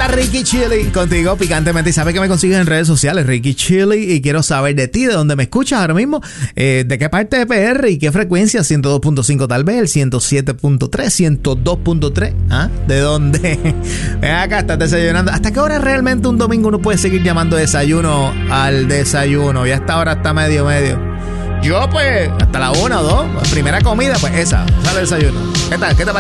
Está Ricky Chili contigo picantemente. Y sabes que me consigues en redes sociales, Ricky Chili. Y quiero saber de ti, de dónde me escuchas ahora mismo, de qué parte de PR y qué frecuencia. 102.5 tal vez, el 107.3, 102.3. ¿Ah? ¿De dónde? Ven acá, estás desayunando. ¿Hasta qué hora realmente un domingo uno puede seguir llamando desayuno al desayuno? Y hasta ahora está medio. Yo pues hasta la 1 o 2, primera comida, pues esa, sale el desayuno. ¿Qué tal? ¿Qué te parece?